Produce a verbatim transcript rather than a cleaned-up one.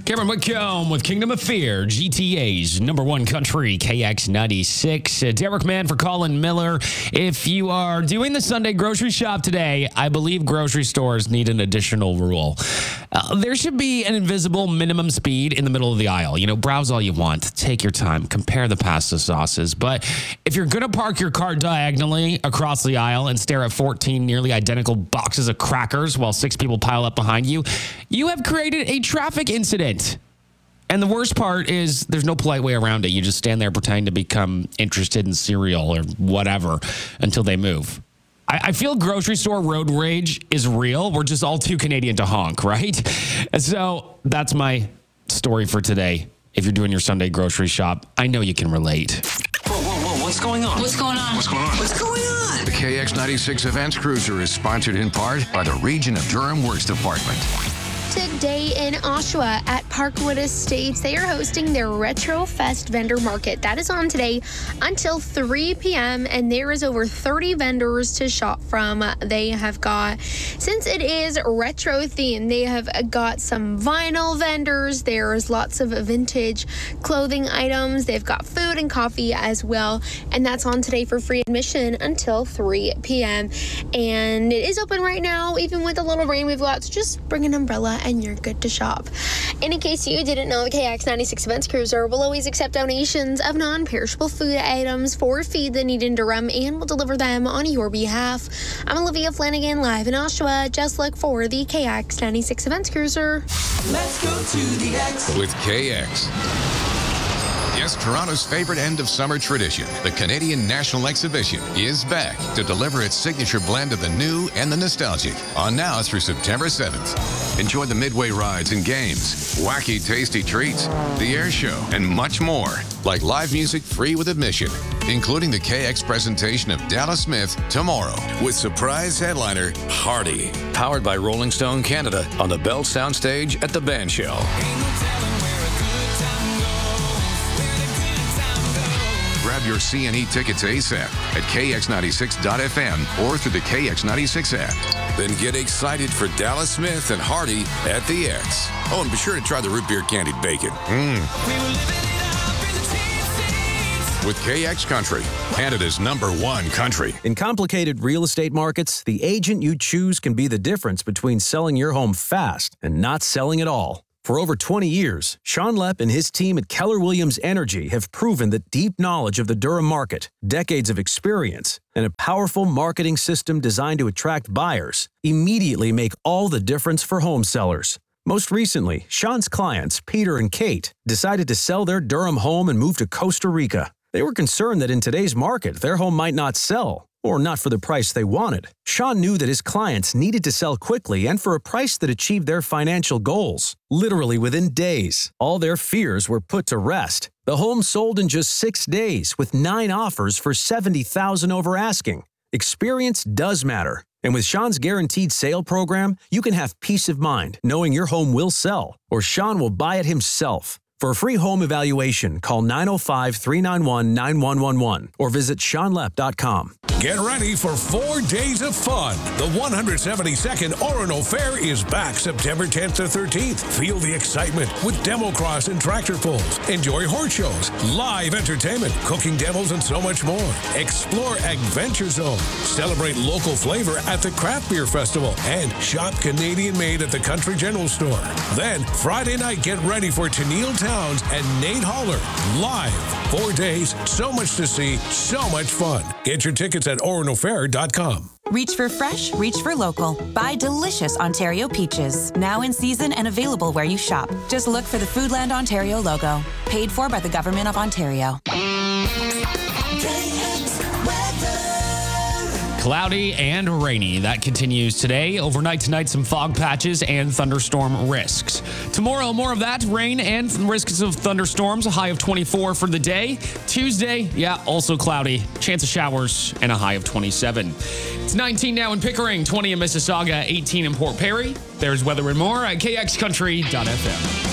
Cameron Whitcomb with Kingdom of Fear, G T A's number one country, K X ninety-six. Uh, Derek Mann for Colin Miller. If you are doing the Sunday grocery shop today, I believe grocery stores need an additional rule. Uh, there should be an invisible minimum speed in the middle of the aisle. You know, browse all you want. Take your time. Compare the pasta sauces. But if you're going to park your cart diagonally across the aisle and stare at fourteen nearly identical boxes of crackers while six people pile up behind you, you have created a traffic incident. And the worst part is there's no polite way around it. You just stand there pretending to become interested in cereal or whatever until they move. I, I feel grocery store road rage is real. We're just all too Canadian to honk, right? And so that's my story for today. If you're doing your Sunday grocery shop, I know you can relate. Whoa, whoa, whoa, what's going on? What's going on? What's going on? What's going on? The K X ninety-six Events Cruiser is sponsored in part by the Region of Durham Works Department. Today in Oshawa at Parkwood Estates, they are hosting their Retro Fest vendor market. That is on today until three p.m. and there is over thirty vendors to shop from. They have got, since it is retro themed, they have got some vinyl vendors. There's lots of vintage clothing items. They've got food and coffee as well. And that's on today for free admission until three p.m. And it is open right now, even with a little rain we've got. So just bring an umbrella and you're good to shop. And in case you didn't know, the K X ninety-six Events Cruiser will always accept donations of non-perishable food items for Feed the Need in Durham and will deliver them on your behalf. I'm Olivia Flanagan, live in Oshawa. Just look for the K X ninety-six Events Cruiser. Let's go to the X. With K X. Yes, Toronto's favorite end-of-summer tradition, the Canadian National Exhibition, is back to deliver its signature blend of the new and the nostalgic. On now through September seventh. Enjoy the midway rides and games, wacky tasty treats, the air show, and much more. Like live music free with admission, including the K X presentation of Dallas Smith tomorrow. With surprise headliner, Hardy. Powered by Rolling Stone Canada on the Bell Soundstage at the Band Shell. Grab your C and E tickets ASAP at K X ninety-six dot F M or through the K X ninety-six app. Then get excited for Dallas Smith and Hardy at the X. Oh, and be sure to try the root beer candied bacon. Mmm. With K X Country, Canada's number one country. In complicated real estate markets, the agent you choose can be the difference between selling your home fast and not selling at all. For over twenty years, Sean Lepp and his team at Keller Williams Energy have proven that deep knowledge of the Durham market, decades of experience, and a powerful marketing system designed to attract buyers immediately make all the difference for home sellers. Most recently, Sean's clients, Peter and Kate, decided to sell their Durham home and move to Costa Rica. They were concerned that in today's market, their home might not sell, or not for the price they wanted. Sean knew that his clients needed to sell quickly and for a price that achieved their financial goals. Literally within days, all their fears were put to rest. The home sold in just six days with nine offers for seventy thousand dollars over asking. Experience does matter. And with Sean's Guaranteed Sale program, you can have peace of mind knowing your home will sell, or Sean will buy it himself. For a free home evaluation, call nine oh five, three nine one, nine one one one or visit sean lepp dot com. Get ready for four days of fun. The one hundred seventy-second Orono Fair is back September tenth to thirteenth. Feel the excitement with demo cross and tractor pulls. Enjoy horse shows, live entertainment, cooking demos, and so much more. Explore Adventure Zone. Celebrate local flavor at the Craft Beer Festival and shop Canadian made at the Country General Store. Then, Friday night, get ready for Tennille Towns and Nate Holler live. Four days, so much to see, so much fun. Get your tickets at orono fair dot com. Reach for fresh, reach for local. Buy delicious Ontario peaches. Now in season and available where you shop. Just look for the Foodland Ontario logo. Paid for by the Government of Ontario. Cloudy and rainy. That continues today. Overnight tonight, some fog patches and thunderstorm risks. Tomorrow, more of that. Rain and risks of thunderstorms. A high of twenty-four for the day. Tuesday, yeah, also cloudy. Chance of showers and a high of twenty-seven. It's nineteen now in Pickering, twenty in Mississauga, eighteen in Port Perry. There's weather and more at K X country dot F M.